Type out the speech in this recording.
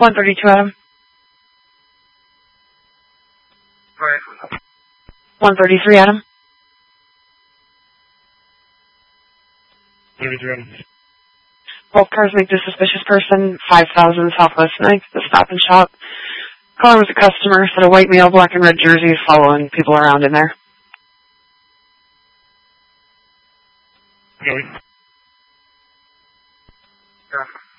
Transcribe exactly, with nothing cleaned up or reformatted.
one thirty-two, Adam. Go ahead. one thirty-three, Adam. thirty-three, Adam. Both cars make the suspicious person, five thousand Southwest ninth, the Stop and Shop. Caller was a customer, said a white male, black and red jersey is following people around in there. Okay. Yeah.